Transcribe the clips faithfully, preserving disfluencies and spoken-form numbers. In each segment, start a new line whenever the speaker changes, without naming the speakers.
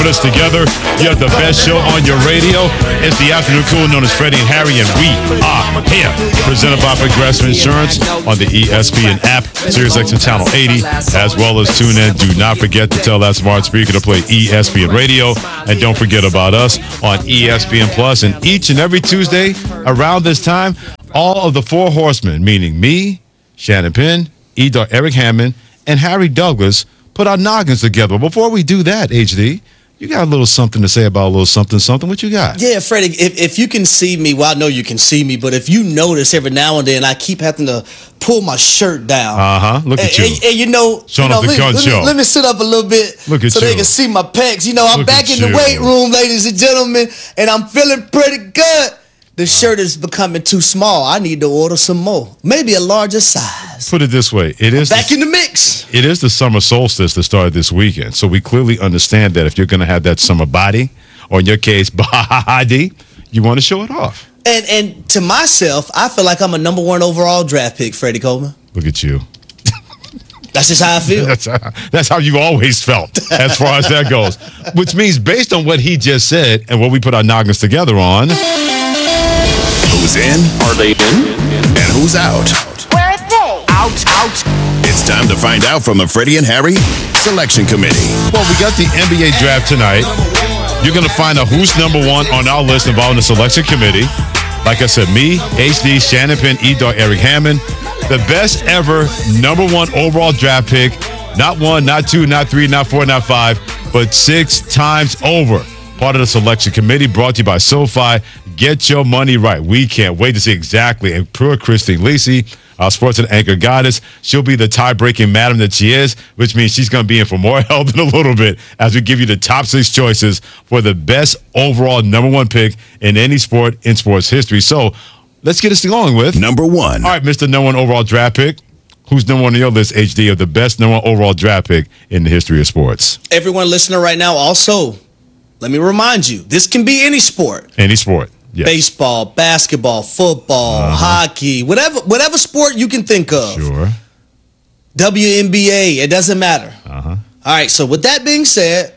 put us together. You have the best show on your radio. It's the Afternoon Cool known as Freddie and Harry, and we are here. Presented by Progressive Insurance on the E S P N app, SiriusXM Channel eighty, as well as tune in. Do not forget to tell that smart speaker to play E S P N Radio. And don't forget about us on E S P N Plus. And each and every Tuesday around this time, all of the four horsemen, meaning me, Shannon Penn, E-Dog Eric Hammond, and Harry Douglas, put our noggins together. Before we do that, H D, you got a little something to say about a little something, something. What you got?
Yeah, Freddie, if, if you can see me, well, I know you can see me, but if you notice every now and then, I keep having to pull my shirt down.
Uh-huh. Look at
and,
you.
And, and you know,
Showing
you know
off the
let,
gun
let,
show.
me, let me sit up a little bit
Look at
so
you.
they can see my pecs. You know, I'm
Look
back
at
in
you.
the weight room, ladies and gentlemen, and I'm feeling pretty good. The shirt is becoming too small. I need to order some more. Maybe a larger size.
Put it this way. It is
Back
the,
in the mix.
It is the summer solstice that started this weekend. So we clearly understand that if you're going to have that summer body, or in your case, body, you want to show it off.
And and to myself, I feel like I'm a number one overall draft pick, Freddie Coleman.
Look at you.
That's just how I feel.
That's how, that's how you always felt as far as that goes. Which means based on what he just said and what we put our noggins together on.
Who's in? Are they in? And who's out?
Where are they?
Out, out. It's time to find out from the Freddie and Harry Selection Committee.
Well, we got the N B A draft tonight. You're going to find out who's number one on our list involving the selection committee. Like I said, me, H D, Shannon Penn, E-Dog, Eric Hammond. The best ever number one overall draft pick. Not one, not two, not three, not four, not five, but six times over. Part of the selection committee, brought to you by SoFi. Get your money right. We can't wait to see exactly. And poor Christine Lisi, our sports and anchor goddess, she'll be the tie-breaking madam that she is, which means she's going to be in for more help in a little bit as we give you the top six choices for the best overall number one pick in any sport in sports history. So let's get us going with
number one.
All right, Mister Number One overall draft pick. Who's number one on your list, H D, of the best number one overall draft pick in the history of sports?
Everyone listening right now, also, let me remind you, this can be any sport.
Any sport. Yes.
Baseball, basketball, football,
uh-huh.
hockey, whatever whatever sport you can think of.
Sure.
W N B A, it doesn't matter.
Uh-huh.
All right, so with that being said,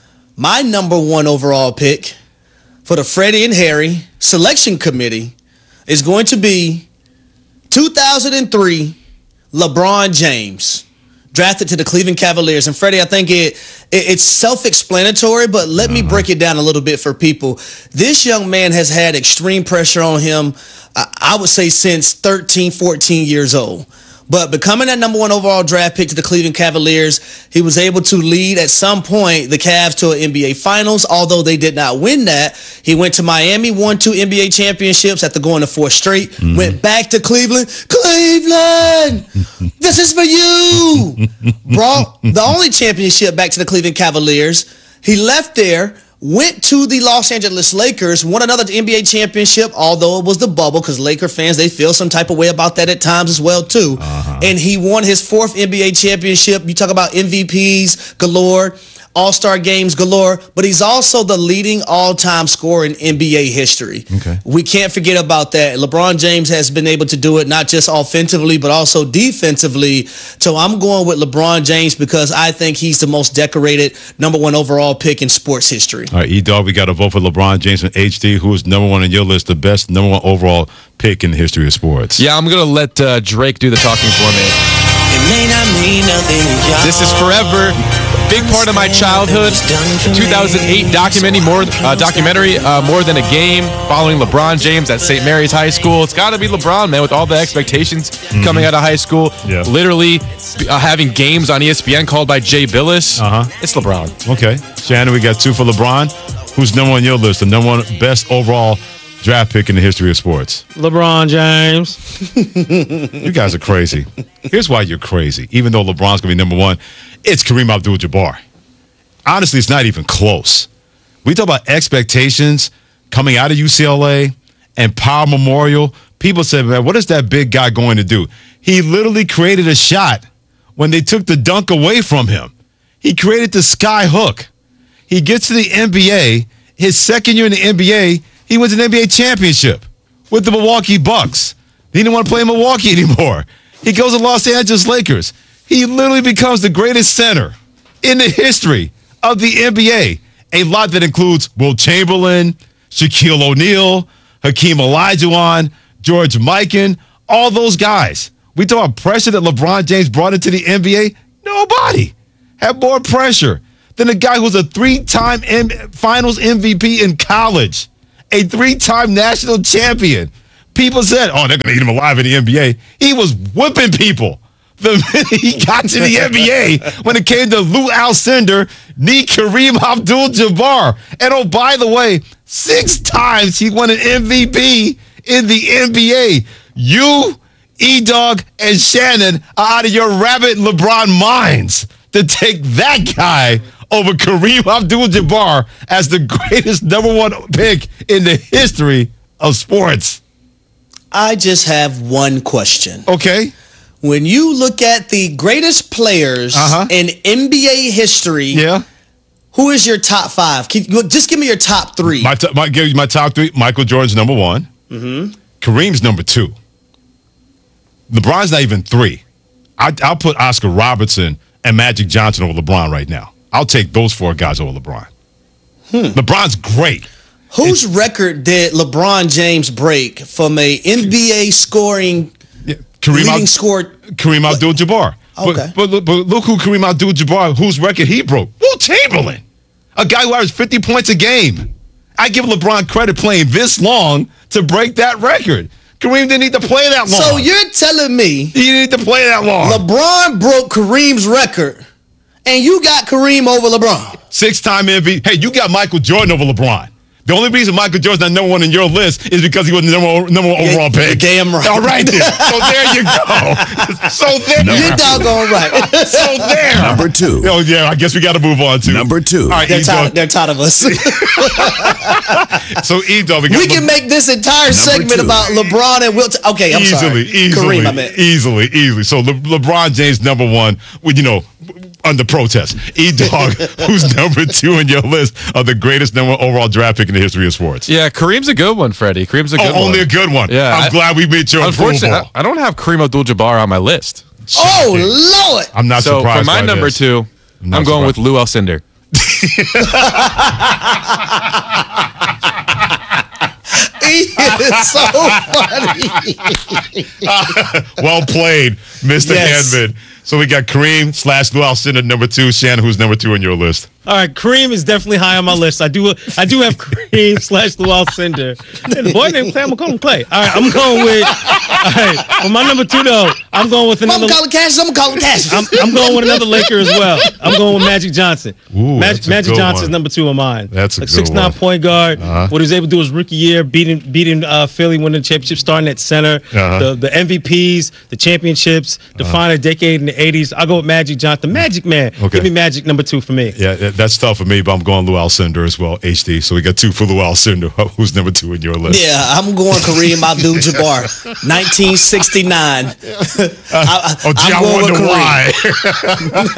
my number one overall pick for the Freddie and Harry Selection Committee is going to be two thousand three LeBron James, drafted to the Cleveland Cavaliers. And Freddie, I think it, it it's self-explanatory, but let uh-huh. me break it down a little bit for people. This young man has had extreme pressure on him, I, I would say, since thirteen, fourteen years old. But becoming that number one overall draft pick to the Cleveland Cavaliers, he was able to lead at some point the Cavs to an N B A Finals. Although they did not win that, he went to Miami, won two N B A championships after going to four straight, mm-hmm. went back to Cleveland. Cleveland, this is for you. Brought the only championship back to the Cleveland Cavaliers. He left there, went to the Los Angeles Lakers, won another N B A championship, although it was the bubble, because Laker fans, they feel some type of way about that at times as well, too. Uh-huh. And he won his fourth N B A championship. You talk about M V Ps galore, All-Star games galore, but he's also the leading all-time scorer in N B A history.
Okay.
We can't forget about that. LeBron James has been able to do it not just offensively, but also defensively. So I'm going with LeBron James because I think he's the most decorated number one overall pick in sports history.
All right, E-Dog, we got to vote for LeBron James and H D, who is number one on your list, the best number one overall pick in the history of sports.
Yeah, I'm going to let uh, Drake do the talking for me.
It may not mean nothing to y'all.
This is forever. Big part of my childhood. The two thousand eight documentary, more uh, documentary, uh, More Than a Game, following LeBron James at Saint Mary's High School. It's got to be LeBron, man, with all the expectations mm-hmm. coming out of high school.
Yeah.
Literally uh, having games on E S P N called by Jay Billis.
Uh-huh.
It's LeBron.
Okay. Shannon, we got two for LeBron. Who's number one on your list? The number one best overall draft pick in the history of sports?
LeBron James.
You guys are crazy. Here's why you're crazy. Even though LeBron's going to be number one, it's Kareem Abdul-Jabbar. Honestly, it's not even close. We talk about expectations coming out of U C L A and Power Memorial. People said, man, what is that big guy going to do? He literally created a shot when they took the dunk away from him. He created the sky hook. He gets to the N B A. His second year in the N B A, he wins an N B A championship with the Milwaukee Bucks. He didn't want to play in Milwaukee anymore. He goes to Los Angeles Lakers. He literally becomes the greatest center in the history of the N B A. A lot that includes Will Chamberlain, Shaquille O'Neal, Hakeem Olajuwon, George Mikan, all those guys. We talk about pressure that LeBron James brought into the N B A. Nobody had more pressure than a guy who's a three-time M- Finals M V P in college, a three-time national champion. People said, oh, they're going to eat him alive in the N B A. He was whipping people the minute he got to the N B A when it came to Lou Alcindor, knee Kareem Abdul-Jabbar. And oh, by the way, six times he won an M V P in the N B A. You, E-Dog, and Shannon are out of your rabbit LeBron minds to take that guy over Kareem Abdul-Jabbar as the greatest number one pick in the history of sports.
I just have one question.
Okay.
When you look at the greatest players
Uh-huh.
in N B A history,
Yeah.
who is your top five? Can, just give me your top three.
My, t- my, give you my top three. Michael Jordan's number one. Mm-hmm. Kareem's number two. LeBron's not even three. I, I'll put Oscar Robertson and Magic Johnson over LeBron right now. I'll take those four guys over LeBron. Hmm. LeBron's great.
Whose record did LeBron James break from a N B A scoring
Yeah. Kareem
leading
Ab-
score?
Kareem Abdul-Jabbar.
Okay.
But, but, but look who Kareem Abdul-Jabbar, whose record he broke. Will Chamberlain. A guy who averaged fifty points a game. I give LeBron credit playing this long to break that record. Kareem didn't need to play that long.
So you're telling me
He didn't need to play that long.
LeBron broke Kareem's record, and you got Kareem over LeBron?
Six-time M V P. Hey, you got Michael Jordan over LeBron. The only reason Michael Jordan's not number one in your list is because he was the number, number one overall
You're
pick.
damn right.
All right, then. So there you go. So there.
You're doggone right.
So there.
Number two.
Oh, yeah, I guess we got to move on to.
Number two.
All right,
They're
E-Dog.
tired, they're tired of us.
So, E-Dog, we, got
We can make this entire segment
two.
about LeBron and Wilt. Okay, I'm
easily,
sorry.
easily,
Kareem, I meant.
easily, easily. So Le- LeBron James number one, with you know, under protest. E-Dog, who's number two in your list of the greatest number one overall draft pick in the history of sports.
Yeah, Kareem's a good one, Freddie. Kareem's a good
Oh,
one.
only a good one.
Yeah,
I'm
I-
glad we made your
Unfortunately,
approval.
I, I don't have Kareem Abdul-Jabbar on my list.
Oh, Lord.
I'm not
So
surprised.
for my
by
number
this.
two,
not
I'm going
surprised.
with Lou Alcindor.
He is so funny.
Well played, Mister
Yes.
Hanman. So we got Kareem slash Lou Alcindor number two. Shannon, who's number two on your list?
All right, Kareem is definitely high on my list. I do I do have Kareem slash Lou Alcindor. And the boy named Clay, I'm going to Clay. All right, I'm going with, all right, for my number two, though, I'm going with
I'm
another,
calling Cassius. I'm calling Cassius.
I'm, I'm going with another Laker as well. I'm going with Magic Johnson.
Ooh,
Mag-
that's a
Magic
good
Johnson's
one.
number two of mine.
That's a
like
good
six nine
one.
point guard.
Uh-huh.
What he was able to do his rookie year, beating beating uh, Philly, winning the championship, starting at center.
Uh-huh.
The the M V Ps, the championships, define a decade in the eighties. I'll go with Magic Johnson. Magic Man.
Okay.
Give me Magic number two for me.
Yeah, that- that's tough for me, but I'm going Lou Alcindor as well, H D. So we got two for Lou Alcindor. Who's number two in your list?
Yeah, I'm going Kareem Abdul-Jabbar, nineteen sixty-nine. I, I,
Oh, gee, I
I'm going with
wonder
Kareem.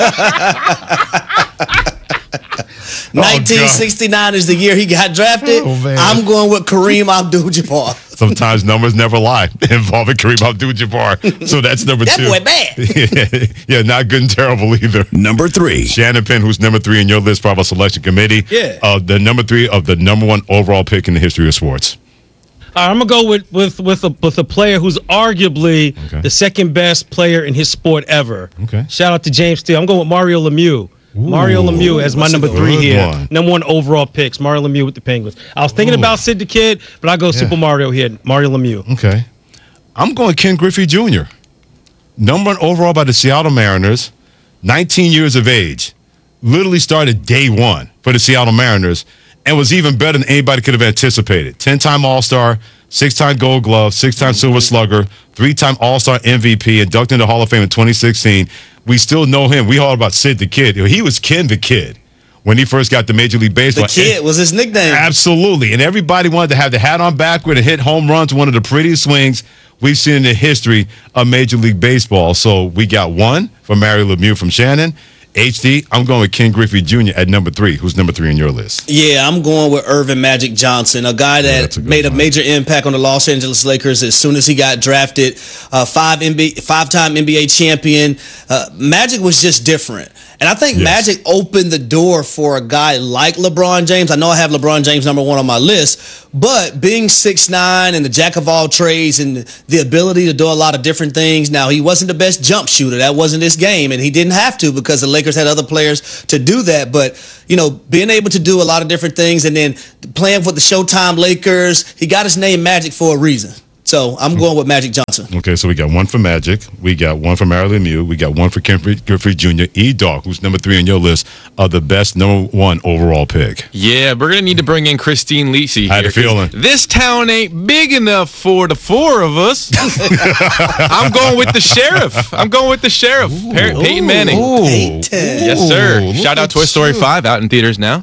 why.
nineteen sixty-nine is the year he got drafted.
Oh, man.
I'm going with Kareem Abdul-Jabbar.
Sometimes numbers never lie involving Kareem Abdul-Jabbar. So that's number
That
two.
boy bad.
Yeah, not good and terrible either.
Number three.
Shannon Penn, who's number three in your list for our selection committee.
Yeah.
Uh, the number three of the number one overall pick in the history of sports.
All right, I'm gonna go with with with a, with a player who's arguably
Okay.
the second best player in his sport ever.
Okay.
Shout out to James Steele. I'm going with Mario Lemieux. Mario Lemieux as my
that's a
number
good
three
one.
here.
Good one.
Number one overall picks. Mario Lemieux with the Penguins. I was thinking
Ooh.
about Sid the Kid, but I go Super Mario here. Mario Lemieux.
Okay. I'm going Ken Griffey Junior Number one overall by the Seattle Mariners, nineteen years of age. Literally started day one for the Seattle Mariners and was even better than anybody could have anticipated. ten-time All-Star, six-time Gold Glove, six-time Silver Slugger, three-time All-Star M V P, inducted into the Hall of Fame in twenty sixteen. We still know him. We heard about Sid the Kid. He was Ken the Kid when he first got to Major League Baseball.
The kid was his nickname.
Absolutely. And everybody wanted to have the hat on backward and hit home runs, one of the prettiest swings we've seen in the history of Major League Baseball. So we got one from Mario Lemieux from Shannon. H D, I'm going with Ken Griffey Junior at number three. Who's number three on your list?
Yeah, I'm going with Irvin Magic Johnson, a guy that
that's a good
made a
one.
major impact on the Los Angeles Lakers as soon as he got drafted. Uh, five N B A, five-time N B A champion. Uh, Magic was just different. And I think
Yes.
Magic opened the door for a guy like LeBron James. I know I have LeBron James number one on my list, but being six nine and the jack of all trades and the ability to do a lot of different things. Now, he wasn't the best jump shooter. That wasn't his game, and he didn't have to because the Lakers had other players to do that. But, you know, being able to do a lot of different things and then playing with the Showtime Lakers, he got his name Magic for a reason. So I'm going with Magic Johnson.
Okay, so we got one for Magic. We got one for Marilyn Lemieux. We got one for Ken Griffey Junior E-Dog, who's number three on your list of the best number one overall pick.
Yeah, we're going to need to bring in Christine Lisi.
I had a feeling.
This town ain't big enough for the four of us. I'm going with the sheriff. I'm going with the sheriff, Par- Peyton Manning.
Peyton.
Yes, sir.
Ooh,
Shout
look
out
at
Toy Story
you.
five out in theaters now.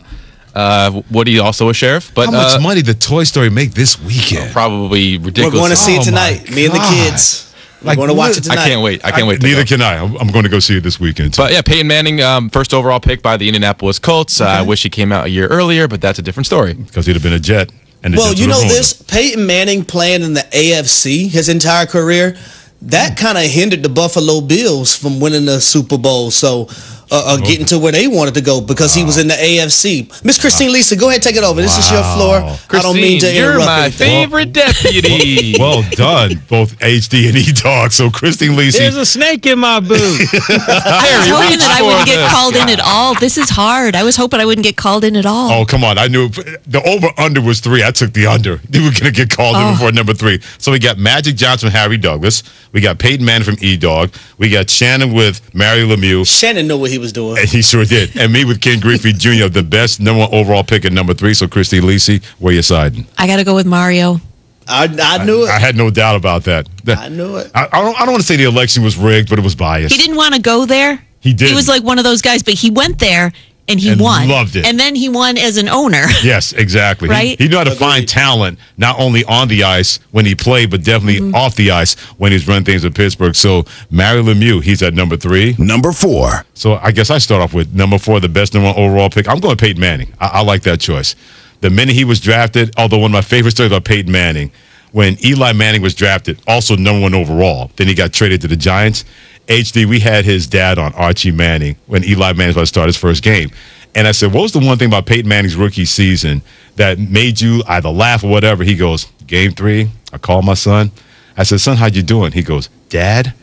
Uh, Woody also a sheriff, but
How much
uh,
money did Toy Story make this weekend?
probably
We're
ridiculous.
going to see
Oh,
it tonight.
my
Me and the
God.
kids. We're
Like,
going to watch
what-
it tonight.
I can't wait. I can't wait. To
Neither
go.
can I. I'm, I'm going to go see it this weekend. Too.
But yeah, Peyton Manning, um, first overall pick by the Indianapolis Colts. Uh, I wish he came out a year earlier, but that's a different story.
Because he'd have been a Jet. And the
Well,
Jets
you
would
know
have ruined
this, Peyton Manning playing in the A F C his entire career, that kind of hindered the Buffalo Bills from winning the Super Bowl. So, uh, uh, getting to where they wanted to go because he was in the A F C. Miss Christine Lisa, go ahead, take it over. This is your floor. I don't mean to
Christine, you're
interrupt
my
anything.
favorite deputy.
Well done, both H D and E-Dog. So Christine
There's
Lisi.
a snake in my boot.
I was
Harry,
hoping
reach
that I
for
wouldn't get
this
called in
guy.
at all. This is hard. I was hoping I wouldn't get called in at all.
Oh, come on. I knew the over-under was three. I took the under. You were going to get called in
Oh.
before number three. So we got Magic Johnson, Harry Douglas. We got Peyton Manning from E-Dog. We got Shannon with Mary Lemieux.
Shannon knew what he was doing.
And he sure did. And me with Ken Griffey Junior, the best number one overall pick at number three. So Christine Lisi, where you siding?
I got to go with Mario.
I, I knew it.
I had no doubt about that.
I knew it.
I, I don't. I don't want to say the election was rigged, but it was biased.
He didn't want to go there.
He didn't.
He was like one of those guys, but he went there and he
And
won.
loved it.
And then he won as an owner.
Yes, exactly. He-
Right?
He, knew how to find talent not only on the ice when he played, but definitely
Mm-hmm.
off the ice when he's run things in Pittsburgh. So Mary Lemieux, he's at number three.
Number four.
So I guess I start off with number four, the best number one overall pick. I'm going Peyton Manning. I, I like that choice. The minute he was drafted, although one of my favorite stories about Peyton Manning, when Eli Manning was drafted, also number one overall, then he got traded to the Giants. H D, we had his dad on, Archie Manning, when Eli Manning was about to start his first game. And I said, what was the one thing about Peyton Manning's rookie season that made you either laugh or whatever? He goes, game three, I called my son. I said, son, how'd you doing? He goes, Dad,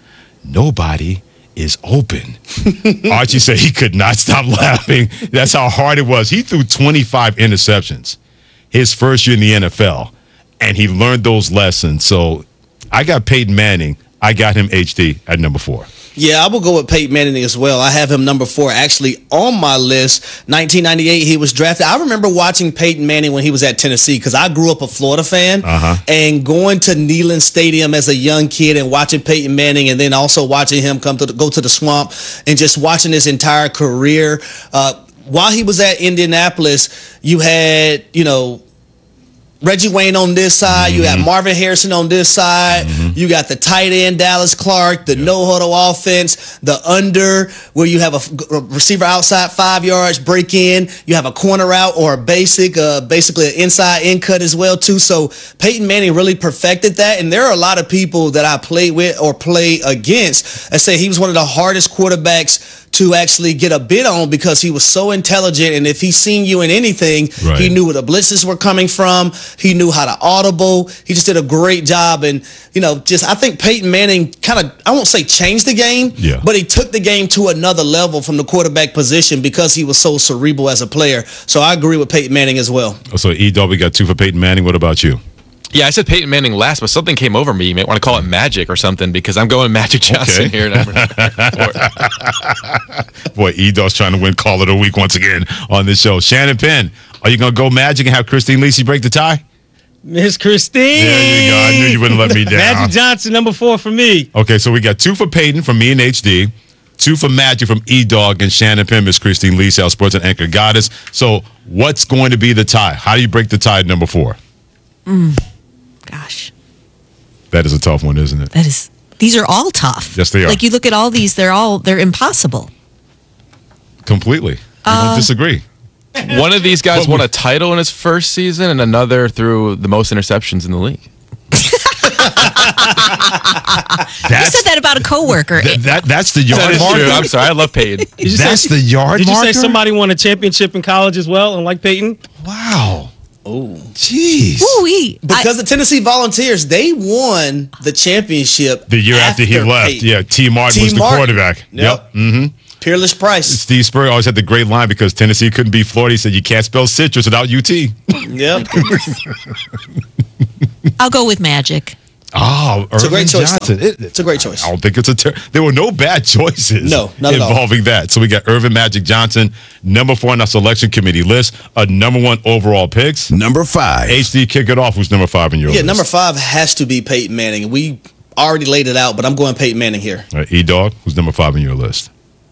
nobody is open. Archie said he could not stop laughing. That's how hard it was. He threw twenty-five interceptions his first year in the N F L, and he learned those lessons. So I got Peyton Manning. I got him H D at number four.
Yeah, I will go with Peyton Manning as well. I have him number four actually on my list. nineteen ninety-eight, he was drafted. I remember watching Peyton Manning when he was at Tennessee because I grew up a Florida fan.
Uh-huh.
And going to Neyland Stadium as a young kid and watching Peyton Manning and then also watching him come to the, go to the Swamp and just watching his entire career. Uh, while he was at Indianapolis, you had, you know, Reggie Wayne on this side. You got Marvin Harrison on this side. You got the tight end, Dallas Clark, the no-huddle offense, the under, where you have a, a receiver outside five yards, break in. You have a corner out or a basic, uh, basically an inside in cut as well, too. So Peyton Manning really perfected that. And there are a lot of people that I played with or play against that say he was one of the hardest quarterbacks to actually get a bid on because he was so intelligent. And if he seen you in anything,
Right.
he knew where the blitzes were coming from. He knew how to audible. He just did a great job. And, you know, just I think Peyton Manning kind of, I won't say changed the game,
Yeah.
but he took the game to another level from the quarterback position because he was so cerebral as a player. So I agree with Peyton Manning as well.
So E-Dog, we got two for Peyton Manning. What about you?
Yeah, I said Peyton Manning last, but something came over me. You might want to call it magic or something because I'm going Magic Johnson
Okay.
here. Number four.
Boy, E-Dog's trying to win Call of the Week once again on this show. Shannon Penn, are you going to go Magic and have Christine Lisi break the tie?
Miss Christine.
There you go. I knew you wouldn't let me down.
Magic Johnson, number four for me.
Okay, so we got two for Peyton from me and H D, two for Magic from E-Dog, and Shannon Penn, Miss Christine Lisi, our sports and anchor goddess. So what's going to be the tie? How do you break the tie at number four?
Gosh,
That is a tough one, isn't it?
that is. These are all tough.
Yes, they are.
Like you look at all these, they're all they're impossible.
Completely. We
Uh,
don't disagree.
One of these guys
But
won
we-
a title in his first season, and another threw the most interceptions in the league.
You
That's
said that about a coworker.
that, that that's the
That
yard
is
marker.
true. I'm sorry. I love Peyton.
Did you
That's
say,
the yard
Did you
marker.
say somebody won a championship in college as well, and like Peyton?
Wow.
Oh.
Jeez.
Ooh-wee.
Because the Tennessee Volunteers, they won the championship
The year after, he left,
Peyton.
yeah, T. Martin
T.
was the
Martin.
quarterback.
Yep.
Mm-hmm.
Peerless Price.
Steve Spurrier always had the great line because Tennessee couldn't beat Florida. He said, "You can't spell citrus without U T."
Yep.
I'll go with Magic.
Oh,
It's a great
Irvin
choice,
Johnson.
though.
It-
It's a great choice.
I don't think it's a. Ter- there were no bad choices.
No, not at all.
involving that. So we got Irvin Magic Johnson, number four on our selection committee list, a number one overall picks.
Number five.
H D, kick it off. Who's number five in your
Yeah,
list?
number five has to be Peyton Manning. We already laid it out, but I'm going Peyton Manning here.
All right, E Dog, who's number five in your list?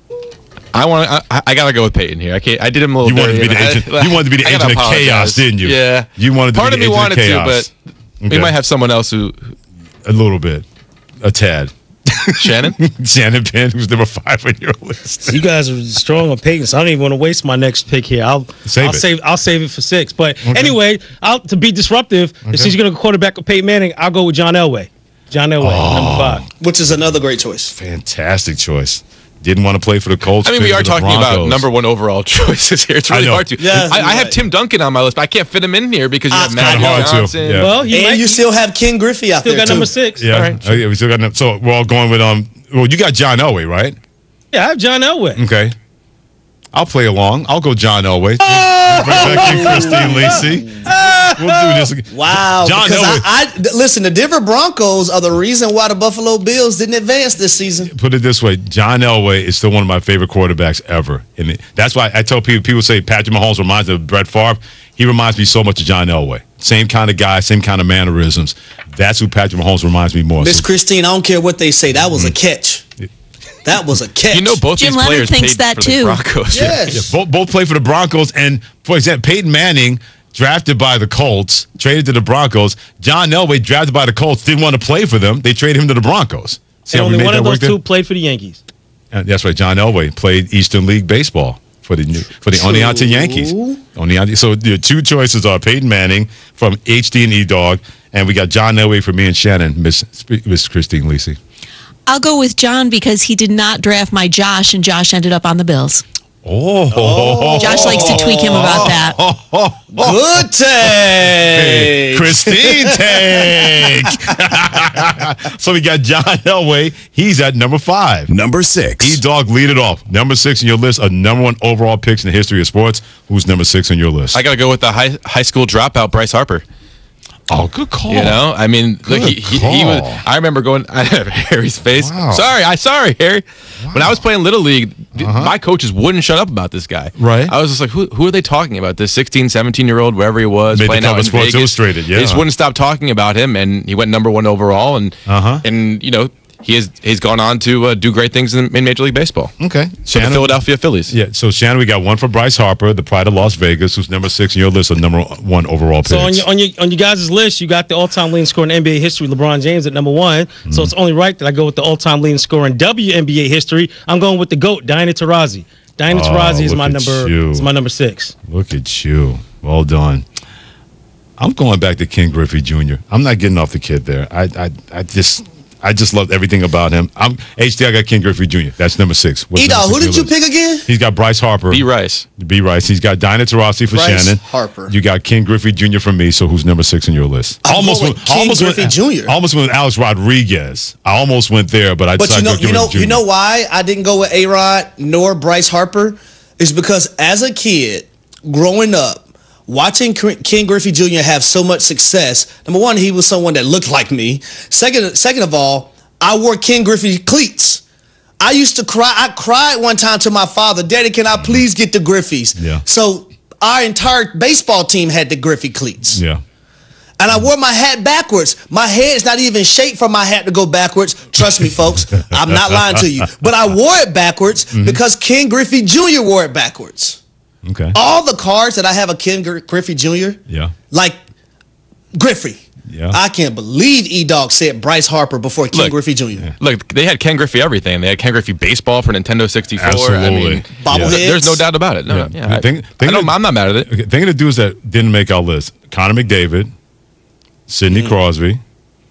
I want. I, I gotta go with Peyton here. I can't. I did him a little.
You wanted to be
dirty,
the
and
agent.
I-
You wanted to be the
I gotta
agent of
apologize.
chaos, didn't you?
Yeah.
You wanted to
Part
be
of
the
me
agent
wanted
of chaos.
to, but we
Okay.
might have someone else who.
A little bit, a tad.
Shannon.
Shannon Penn, who's number five on your list.
You guys are strong on Peyton, so I don't even want to waste my next pick here. I'll
Save
I'll
it.
save I'll save it for six. But anyway, I'll, to be disruptive, if she's going to quarterback with Peyton Manning, I'll go with John Elway. John Elway,
Oh.
number five.
Which is another great choice.
Fantastic choice. Didn't want to play for the Colts.
I mean, we
played
are
for the
talking about
Broncos.
number one overall choices here. It's
I
really
know.
hard to.
Yeah,
I, I
you're
have
right.
Tim Duncan on my list, but I can't fit him in here because you
Ah,
have
it's
Matt
kinda hard to,
Johnson.
yeah.
Well, he
And
might,
you
he
still have Ken Griffey out
still
there,
got
too.
number six.
Yeah.
All right.
Oh, yeah, we still got. So we're all going with um. Well, you got John Elway, right?
Yeah, I have John Elway.
Okay. I'll play along. I'll go John Elway. Bring back in Christine Lacey. We'll do this again.
Wow.
John
because
Elway.
I, I, listen, the Denver Broncos are the reason why the Buffalo Bills didn't advance this season.
Put it this way: John Elway is still one of my favorite quarterbacks ever, and it- that's why I tell people. People say Patrick Mahomes reminds them of Brett Favre. He reminds me so much of John Elway. Same kind of guy, same kind of mannerisms. That's who Patrick Mahomes reminds me more.
Miss
So-
Christine, I don't care what they say. That was a catch. That was a catch.
You know, both
Jim
these
Leonard
players
thinks
played
that
for
too.
the Broncos.
Yes.
Yeah, both, both play for the Broncos. And, for example, Peyton Manning, drafted by the Colts, traded to the Broncos. John Elway, drafted by the Colts, didn't want to play for them. They traded him to the Broncos. See
And
how we
only
made
one
that
of those
work there?
two played for the Yankees.
And that's right. John Elway played Eastern League baseball for the new- for the Oneonta Yankees. Oneonta. So the two choices are Peyton Manning from H D and E Dog, and we got John Elway for me and Shannon, Miss Miss Christine Lacey.
I'll go with John because he did not draft my Josh, and Josh ended up on the Bills.
Oh,
Josh likes to tweak him about that.
Good take.
Christine take. So we got John Elway. He's at number five.
Number six.
E Dog, lead it off. Number six on your list, a number one overall picks in the history of sports. Who's number six on your list?
I got to go with the high high school dropout, Bryce Harper.
oh, good call.
You know, I mean, look, he,
Good
he, he was.
call.
I remember going. I have Harry's face.
Wow.
Sorry, I sorry, Harry. When I was playing little league, th- my coaches wouldn't shut up about this guy.
Uh-huh. Right.
I was just like, who, who are they talking about? This sixteen, seventeen year old, wherever he was,
Made the
playing
cover
out in
Sports
Vegas.
Illustrated, yeah.
They just wouldn't stop talking about him, and he went number one overall, and
Uh-huh.
and you know he has he's gone on to uh, do great things in, in Major League Baseball.
Okay.
For the
Shannon.
Philadelphia Phillies.
Yeah, so Shannon, we got one for Bryce Harper, the pride of Las Vegas, who's number six on your list of number one overall picks.
So on your on your on your guys' list, you got the all-time leading scorer in N B A history, LeBron James at number one.
Mm-hmm.
So it's only right that I go with the all-time leading scorer in W N B A history. I'm going with the GOAT, Diana Taurasi. Diana
Oh,
Taurasi is
look
my
at
number
you.
is my number six.
Look at you. Well done. I'm going back to Ken Griffey Junior I'm not getting off the kid there. I I, I just I just loved everything about him. I'm H D. I got Ken Griffey Junior That's number six. What's
E
number
Dog, who
six on
did you
your list?
pick again?
He's got Bryce Harper.
B. Rice.
B. Rice. He's got Diana Taurasi for
Bryce
Shannon.
Harper.
You got Ken Griffey Junior for me. So who's number six on your list?
I'm going with Ken
almost
Griffey
went,
Junior
Almost went with Alex Rodriguez. I almost went there, but I
But you
decided
know,
to go
you know,
Griffey
you know
Junior
why I didn't go with A-Rod nor Bryce Harper? Is because as a kid, growing up, watching Ken Griffey Junior have so much success, number one, he was someone that looked like me. Second, second of all, I wore Ken Griffey cleats. I used to cry. I cried one time to my father, Daddy, can I please get the Griffies?
Yeah.
So our entire baseball team had the Griffey cleats.
Yeah.
And I wore my hat backwards. My head's not even shaped for my hat to go backwards. Trust me, folks. I'm not lying to you. But I wore it backwards
Mm-hmm.
because Ken Griffey Junior wore it backwards.
Okay.
All the cards that I have of Ken Gr- Griffey Junior,
Yeah.
like Griffey.
Yeah.
I can't believe E-Dog said Bryce Harper before Ken
Look,
Griffey Junior
Look, they had Ken Griffey everything. They had Ken Griffey baseball for Nintendo sixty-four. I
Absolutely.
mean,
Bobbleheads.
th- there's no doubt about it. No,
Yeah.
yeah. I,
Think-
I
think
don't,
of-
I'm not mad at it.
Okay, think of the dudes that didn't make our list: Connor McDavid, Sidney
Mm.
Crosby,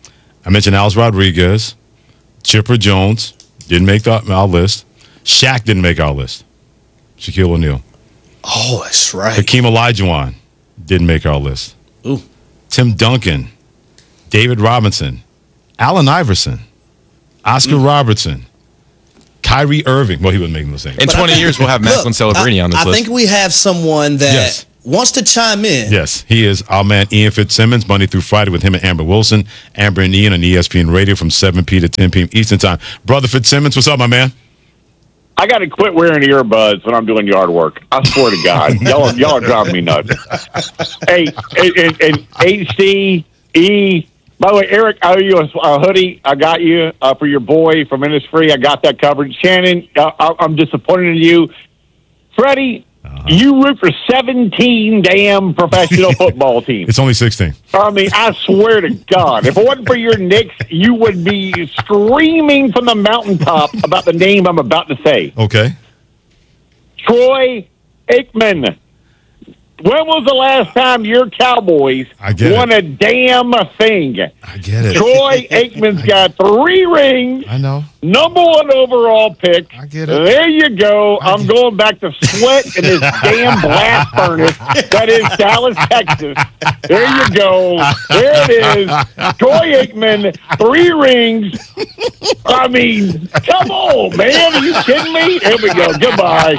I mentioned Alex Rodriguez. Chipper Jones didn't make the, our list. Shaq didn't make our list. Shaquille O'Neal.
Oh, that's right.
Hakeem Olajuwon didn't make our list.
Ooh.
Tim Duncan. David Robinson. Allen Iverson. Oscar
Mm.
Robertson. Kyrie Irving. Well, he wasn't making the same.
In twenty years, we'll have Macklin Celebrini on this
I
list.
I think we have someone that
Yes.
wants to chime in.
Yes, he is our man Ian Fitzsimmons, Monday through Friday with him and Amber Wilson. Amber and Ian on E S P N Radio from seven p.m. to ten p.m. Eastern Time. Brother Fitzsimmons, what's up, my man?
I got to quit wearing earbuds when I'm doing yard work. I swear to God, y'all, y'all are driving me nuts. Hey, and, and, and H D E. By the way, Eric, I owe you a, a hoodie. I got you uh, for your boy from Innisfree. I got that covered. Shannon, uh, I, I'm disappointed in you. Freddie, uh-huh. you root for seventeen damn professional football teams.
It's only sixteen.
I mean, I swear to God, if it wasn't for your Knicks, you would be screaming from the mountaintop about the name I'm about to say.
Okay.
Troy Aikman. When was the last time your Cowboys
I get
won
it.
a damn thing?
I get it.
Troy Aikman's got three rings.
I know.
Number one overall pick.
I get it.
There you go.
I
I'm
get-
going back to sweat in this damn blast furnace that is Dallas, Texas. There you go. There it is. Troy Aikman, three rings. I mean, come on, man. Are you kidding me? Here we go. Goodbye.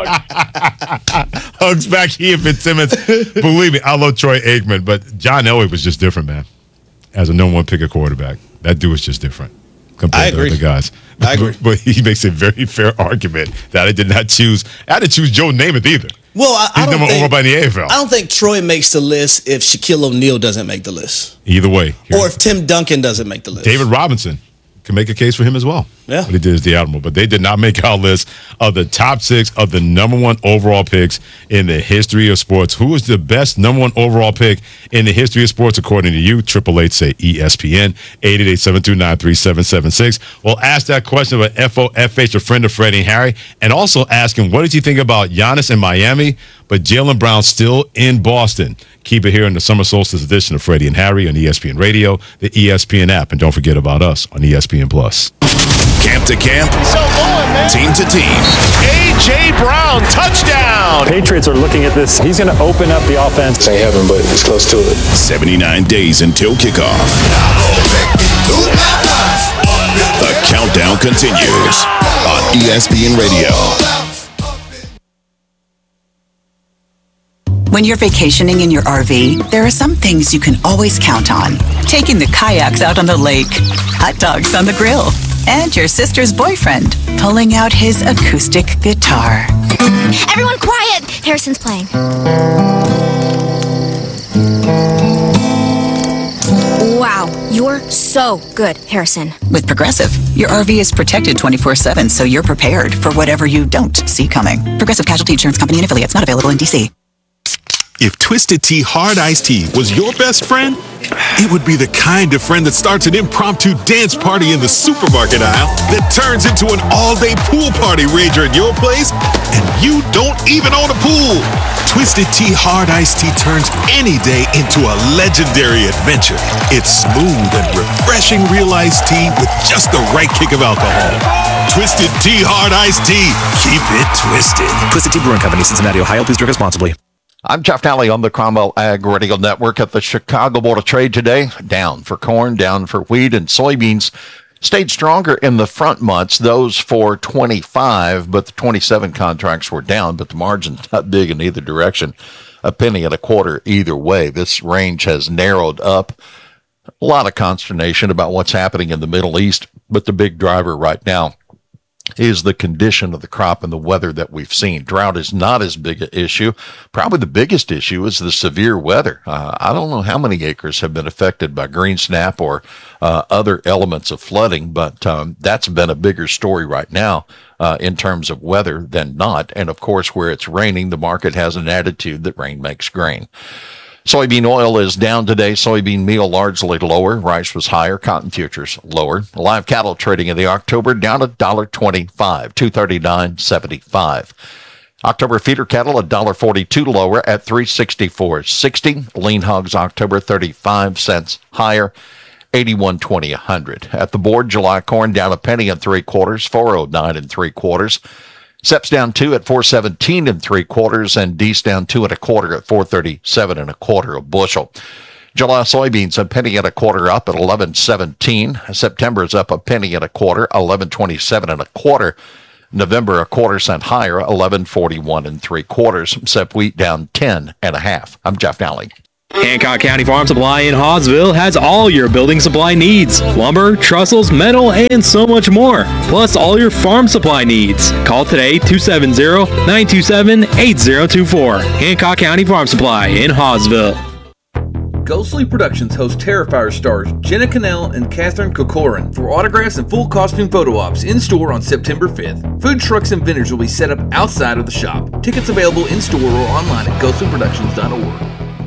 Hugs.
Hugs back here, Fitzsimmons. Believe me, I love Troy Aikman, but John Elway was just different, man. As a number one pick of quarterback, that dude was just different compared
I
to
agree.
other guys.
I agree.
But, but he makes a very fair argument that I did not choose. I didn't choose Joe Namath either.
Well, I, I
He's
don't
number
think,
over by the A F L.
I don't think Troy makes the list if Shaquille O'Neal doesn't make the list,
Either way,
or if Tim Duncan doesn't make the list.
David Robinson can make a case for him as well.
Yeah.
What he did is the Admiral. But they did not make our list of the top six of the number one overall picks in the history of sports. Who is the best number one overall pick in the history of sports, according to you? Triple eight say E S P N, eight eight eight, seven two nine, three seven seven six. We'll ask that question of an F O F H, a friend of Freddie and Harry, and also ask him, what did you think about Giannis in Miami, but Jaylen Brown still in Boston? Keep it here in the Summer Solstice edition of Freddie and Harry on E S P N Radio, the E S P N app, and don't forget about us on E S P N Plus.
Camp to camp,
So going, man.
team to team.
A J. Brown, touchdown.
Patriots are looking at this. He's going to open up the offense.
Ain't heaven, but it's close to it.
seventy-nine days until kickoff. The countdown continues on E S P N Radio.
When you're vacationing in your R V, there are some things you can always count on. Taking the kayaks out on the lake, hot dogs on the grill, and your sister's boyfriend pulling out his acoustic guitar.
Everyone quiet! Harrison's playing. Wow, you're so good, Harrison.
With Progressive, your R V is protected twenty-four seven, so you're prepared for whatever you don't see coming. Progressive Casualty Insurance Company and affiliates, not available in D C.
If Twisted Tea Hard Iced Tea was your best friend, it would be the kind of friend that starts an impromptu dance party in the supermarket aisle that turns into an all-day pool party rager at your place, and you don't even own a pool. Twisted Tea Hard Iced Tea turns any day into a legendary adventure. It's smooth and refreshing real iced tea with just the right kick of alcohol. Twisted Tea Hard Iced Tea. Keep it twisted.
Twisted Tea Brewing Company, Cincinnati, Ohio. Please drink responsibly.
I'm Jeff Nally on the Cromwell Ag Radio Network. At the Chicago Board of Trade today, down for corn, down for wheat, and soybeans stayed stronger in the front months, those for twenty-five, but the twenty-seven contracts were down, but the margin's not big in either direction. A penny and a quarter either way. This range has narrowed up. A lot of consternation about what's happening in the Middle East, but the big driver right now is the condition of the crop and the weather that we've seen. Drought is not as big an issue. Probably the biggest issue is the severe weather. Uh, I don't know how many acres have been affected by green snap or uh, other elements of flooding, but um, that's been a bigger story right now uh, in terms of weather than not. And of course, where it's raining, the market has an attitude that rain makes grain. Soybean oil is down today. Soybean meal largely lower. Rice was higher. Cotton futures lower. Live cattle trading in the October down one dollar twenty-five, two thirty-nine seventy-five. October feeder cattle one dollar forty-two lower at three sixty-four sixty. Lean hogs October thirty-five cents higher eighty-one twenty a hundred. At the board, July corn down a penny and three quarters, four oh nine and three quarters. Seps down two at four seventeen and three quarters, and Dees down two and a quarter at four thirty-seven and a quarter a bushel. July soybeans a penny and a quarter up at eleven seventeen. September is up a penny and a quarter, eleven twenty-seven and a quarter. November a quarter cent higher, eleven forty-one and three quarters. Sep wheat down ten and a half. I'm Jeff Dowling.
Hancock County Farm Supply in Hawesville has all your building supply needs. Lumber, trestles, metal, and so much more. Plus all your farm supply needs. Call today two seven zero, nine two seven, eight zero two four. Hancock County Farm Supply in Hawesville.
Ghostly Productions hosts Terrifier stars Jenna Cannell and Catherine Kokorin for autographs and full costume photo ops in store on September fifth. Food trucks and vendors will be set up outside of the shop. Tickets available in store or online at ghostly productions dot org.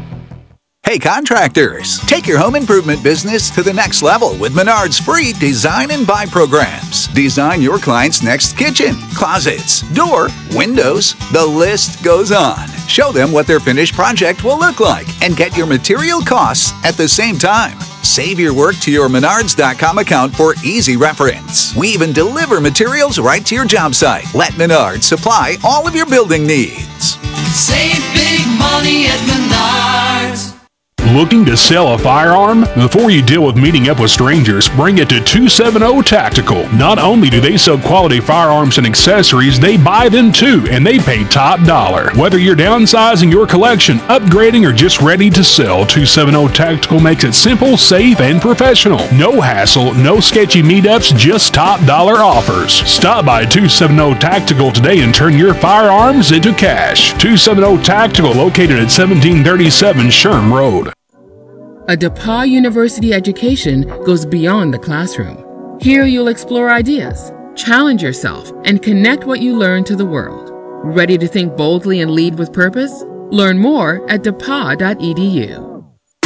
Hey contractors, take your home improvement business to the next level with Menard's free Design and Buy programs. Design your client's next kitchen, closets, door, windows, the list goes on. Show them what their finished project will look like and get your material costs at the same time. Save your work to your Menards dot com account for easy reference. We even deliver materials right to your job site. Let Menards supply all of your building needs.
Save big money at Menards.
Looking to sell a firearm? Before you deal with meeting up with strangers, bring it to two seventy Tactical. Not only do they sell quality firearms and accessories, they buy them too, and they pay top dollar. Whether you're downsizing your collection, upgrading, or just ready to sell, two seventy Tactical makes it simple, safe, and professional. No hassle, no sketchy meetups, just top dollar offers. Stop by two seventy Tactical today and turn your firearms into cash. two seventy Tactical, located at seventeen thirty-seven Sherm Road.
A DePauw University education goes beyond the classroom. Here you'll explore ideas, challenge yourself, and connect what you learn to the world. Ready to think boldly and lead with purpose? Learn more at depaw dot e d u.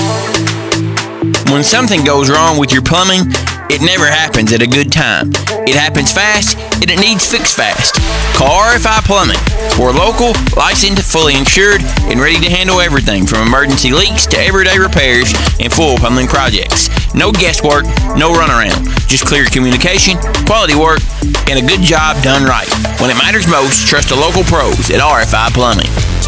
When something goes wrong with your plumbing, it never happens at a good time. It happens fast, and it needs fixed fast. Call R F I Plumbing. We're local, licensed, fully insured, and ready to handle everything from emergency leaks to everyday repairs and full plumbing projects. No guesswork, no runaround. Just clear communication, quality work, and a good job done right. When it matters most, trust the local pros at R F I Plumbing.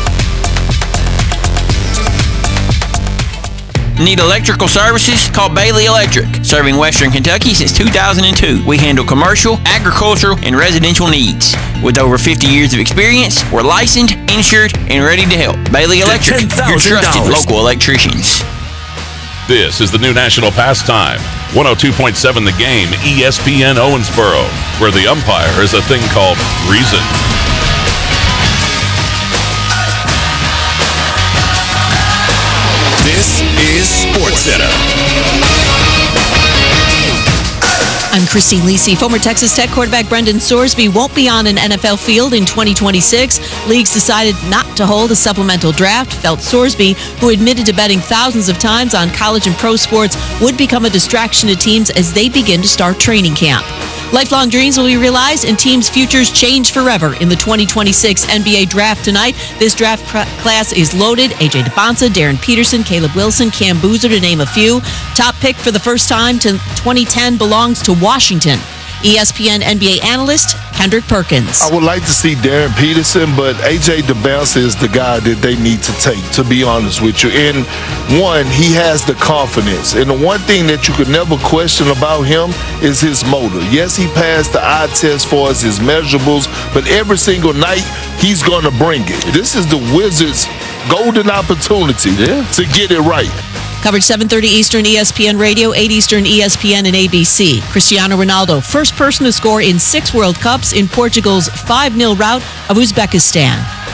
Need electrical services? Call Bailey Electric. Serving Western Kentucky since two thousand two. We handle commercial, agricultural, and residential needs. With over fifty years of experience, we're licensed, insured, and ready to help. Bailey Electric, your trusted local electricians.
This is the new national pastime. one oh two point seven The Game, E S P N Owensboro, where the umpire is a thing called reason.
This is SportsCenter.
I'm Christine Lisi. Former Texas Tech quarterback Brendan Sorsby won't be on an N F L field in twenty twenty-six. Leagues decided not to hold a supplemental draft. Felt Sorsby, who admitted to betting thousands of times on college and pro sports, would become a distraction to teams as they begin to start training camp. Lifelong dreams will be realized and teams' futures change forever in the twenty twenty-six N B A draft tonight. This draft class is loaded. A J DeBonsa, Darren Peterson, Caleb Wilson, Cam Boozer, to name a few. Top pick for the first time to twenty ten belongs to Washington. E S P N N B A analyst Kendrick Perkins.
I would like to see Darren Peterson, but A J DeBonsa is the guy that they need to take, to be honest with you. And one, he has the confidence. And the one thing that you could never question about him is his motor. Yes, he passed the eye test for us, his measurables, but every single night, he's going to bring it. This is the Wizards' golden opportunity yeah. to get it right.
Coverage seven thirty Eastern, E S P N Radio, eight Eastern, E S P N and A B C. Cristiano Ronaldo, first person to score in six World Cups in Portugal's five nil rout of Uzbekistan.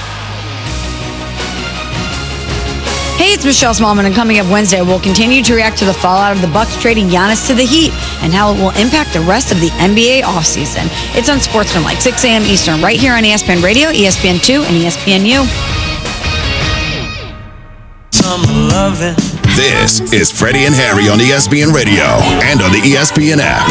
Hey, it's Michelle Smallman, and coming up Wednesday, we'll continue to react to the fallout of the Bucks trading Giannis to the Heat and how it will impact the rest of the N B A offseason. It's on Sportsman like six a.m. Eastern, right here on E S P N Radio, E S P N two, and E S P N U.
This is Freddie and Harry on E S P N Radio and on the E S P N app.